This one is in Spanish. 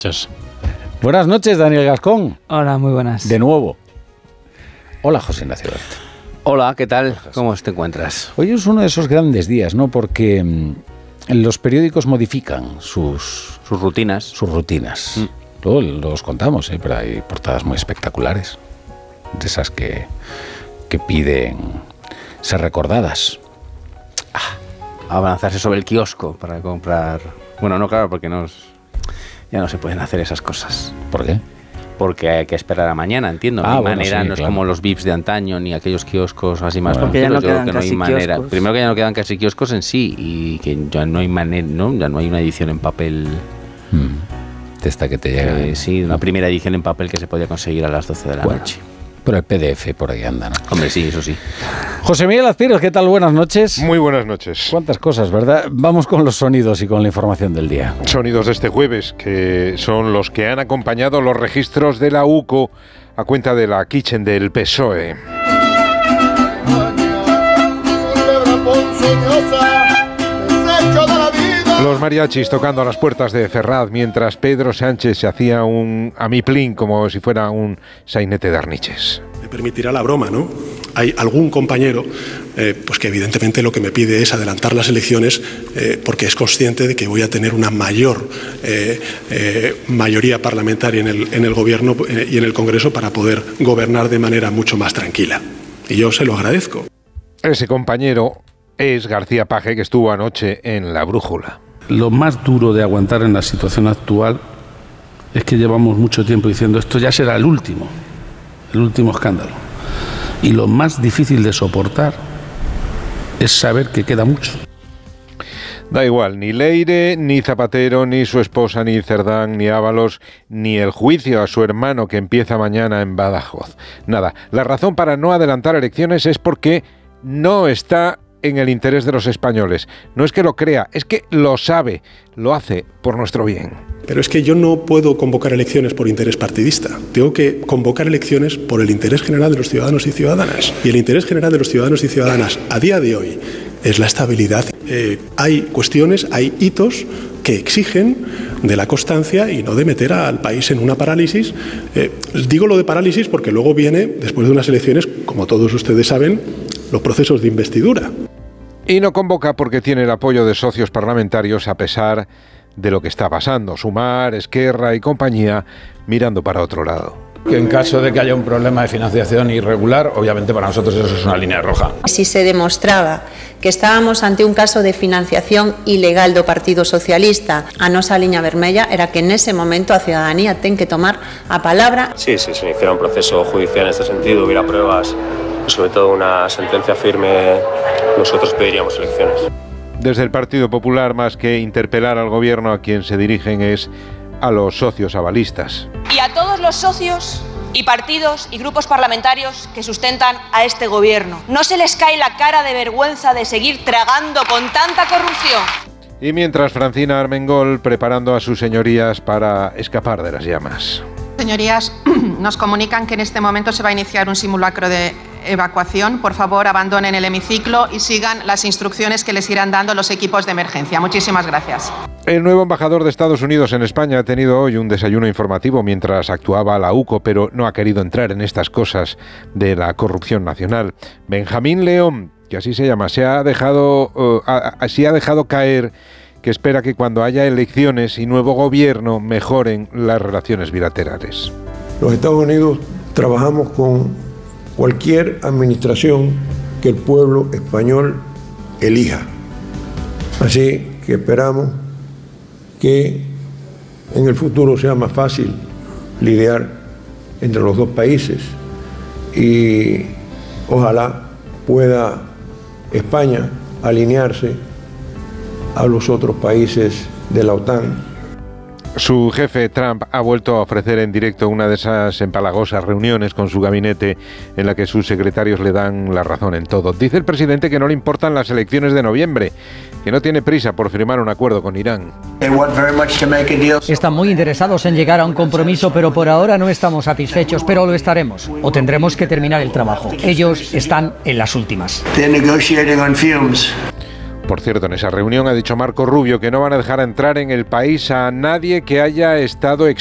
Buenas noches, Daniel Gascón. Hola, muy buenas. De nuevo. Hola, José Ignacio Bert. Hola, ¿qué tal? ¿Cómo te encuentros? Hoy es uno de esos grandes días, ¿no? Porque los periódicos modifican sus rutinas. Luego los contamos, pero hay portadas muy espectaculares. De esas que piden ser recordadas. Abalanzarse sobre el kiosco para comprar... Bueno, no, claro, porque ya no se pueden hacer esas cosas. ¿Por qué? Porque hay que esperar a mañana, entiendo. Bueno, no es claro. como los VIPs de antaño, ni aquellos kioscos así más porque ya no quedan que no hay casi manera. kioscos. Primero que ya no quedan casi kioscos en sí y que ya no hay manera, ¿no? Ya no hay una edición en papel. De esta que te llega. Sí, una primera edición en papel que se podía conseguir a las 12 de la noche. Pero el PDF por ahí anda, ¿no? Hombre, sí, eso sí. José Miguel Azpiros, ¿qué tal? Buenas noches. Muy buenas noches. Cuántas cosas, ¿verdad? Vamos con los sonidos y con la información del día. Sonidos de este jueves, que son los que han acompañado los registros de la UCO a cuenta de la Kitchen del PSOE. Los mariachis tocando a las puertas de Ferraz mientras Pedro Sánchez se hacía un amiplín como si fuera un sainete de Arniches. Me permitirá la broma, ¿no? Hay algún compañero pues que evidentemente lo que me pide es adelantar las elecciones porque es consciente de que voy a tener una mayor mayoría parlamentaria en el gobierno y en el Congreso para poder gobernar de manera mucho más tranquila. Y yo se lo agradezco. Ese compañero es García Paje, que estuvo anoche en La Brújula. Lo más duro de aguantar en la situación actual es que llevamos mucho tiempo diciendo esto ya será el último escándalo. Y lo más difícil de soportar es saber que queda mucho. Da igual, ni Leire, ni Zapatero, ni su esposa, ni Cerdán, ni Ábalos, ni el juicio a su hermano que empieza mañana en Badajoz. Nada, la razón para no adelantar elecciones es porque no está en el interés de los españoles. No es que lo crea, es que lo sabe, lo hace por nuestro bien. Pero es que yo no puedo convocar elecciones por interés partidista. Tengo que convocar elecciones por el interés general de los ciudadanos y ciudadanas. Y el interés general de los ciudadanos y ciudadanas a día de hoy es la estabilidad. Hay cuestiones, hay hitos que exigen de la constancia y no de meter al país en una parálisis. Digo lo de parálisis porque luego viene, después de unas elecciones, como todos ustedes saben, los procesos de investidura. Y no convoca porque tiene el apoyo de socios parlamentarios a pesar de lo que está pasando. Sumar, Esquerra y compañía mirando para otro lado. Que en caso de que haya un problema de financiación irregular, obviamente para nosotros eso es una línea roja. Si se demostraba que estábamos ante un caso de financiación ilegal do Partido Socialista, a nosa liña vermella era que en ese momento a ciudadanía ten que tomar a palabra. Sí, si se iniciara un proceso judicial en este sentido, hubiera pruebas y sobre todo una sentencia firme, nosotros pediríamos elecciones. Desde el Partido Popular, más que interpelar al gobierno, a quien se dirigen es a los socios avalistas. Y a todos los socios y partidos y grupos parlamentarios que sustentan a este gobierno. ¿No se les cae la cara de vergüenza de seguir tragando con tanta corrupción? Y mientras Francina Armengol preparando a sus señorías para escapar de las llamas. Señorías, nos comunican que en este momento se va a iniciar un simulacro de evacuación. Por favor, abandonen el hemiciclo y sigan las instrucciones que les irán dando los equipos de emergencia. Muchísimas gracias. El nuevo embajador de Estados Unidos en España ha tenido hoy un desayuno informativo mientras actuaba la UCO, pero no ha querido entrar en estas cosas de la corrupción nacional. Benjamín León, que así se llama, sí ha dejado caer que espera que cuando haya elecciones y nuevo gobierno mejoren las relaciones bilaterales. Los Estados Unidos trabajamos con cualquier administración que el pueblo español elija. Así que esperamos que en el futuro sea más fácil lidiar entre los dos países y ojalá pueda España alinearse a los otros países de la OTAN. Su jefe, Trump, ha vuelto a ofrecer en directo una de esas empalagosas reuniones con su gabinete en la que sus secretarios le dan la razón en todo. Dice el presidente que no le importan las elecciones de noviembre, que no tiene prisa por firmar un acuerdo con Irán. Están muy interesados en llegar a un compromiso, pero por ahora no estamos satisfechos, pero lo estaremos. O tendremos que terminar el trabajo. Ellos están en las últimas. Por cierto, en esa reunión ha dicho Marco Rubio que no van a dejar entrar en el país a nadie que haya estado